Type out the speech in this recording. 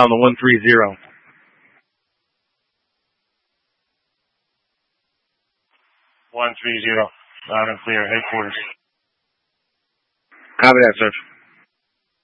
on the 130. Loud and clear, headquarters. Copy that, sir.